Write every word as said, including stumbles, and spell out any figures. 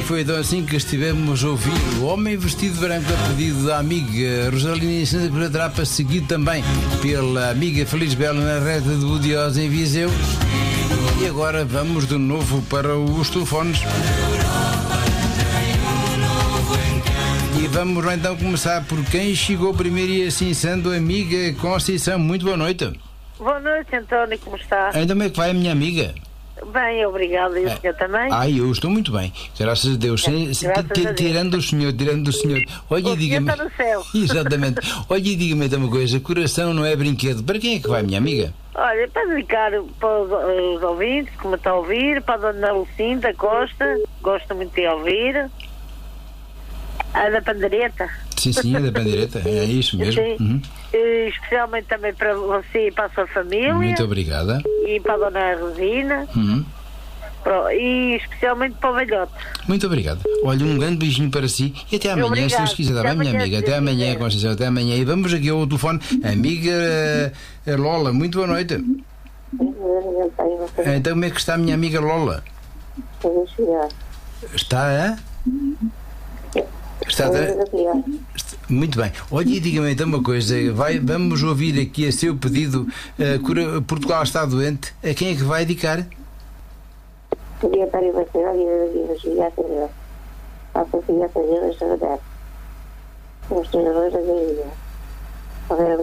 foi então assim que estivemos a ouvir o Homem Vestido de Branco a pedido da amiga Rosalina Santa Cruz Trapa, seguido também pela amiga Feliz Belo na reta de Budiosa em Viseu. E agora vamos de novo para os telefones. E vamos lá então começar por quem chegou primeiro e assim sendo, amiga Conceição. Muito boa noite. Boa noite, António, como está? Ainda bem que vai a minha amiga. Bem, obrigado. E o senhor também? Ai, eu estou muito bem, graças a Deus. Sem, sem, Graças t- a Deus. Tirando o senhor, tirando o senhor. Olha, O diga-me. senhor está no céu. Exatamente. Olha, e diga-me então uma coisa: coração não é brinquedo. Para quem é que vai, minha amiga? Olha, para dedicar para os, os ouvintes, como está a ouvir, para a dona Lucinda Costa, gosto muito de ouvir. A da Pandereta. Sim, sim, é da Pandeireta, é isso mesmo. Sim. Uhum. E especialmente também para você e para a sua família. Muito obrigada. E para a dona Rosina. Uhum. Pro- E especialmente para o velhote. Muito obrigado. Olha, um grande beijinho para si e até amanhã, Obrigado. se Deus quiser. Está Até bem, minha amanhã, amiga? se Até Deus amanhã, quiser. Conceição, até amanhã. E vamos aqui ao telefone. Amiga eh, Lola, muito boa noite. Então, como é que está a minha amiga Lola? Está, a? Está a... Muito bem. Olha, e diga-me então uma coisa. Vai, vamos ouvir aqui a seu pedido. Uh, cura, Portugal está doente. A quem é que vai dedicar? Queria estar em Barcelona e eu ia chegar a ser a Sofia fazer a chorar. Os treinadores da vida.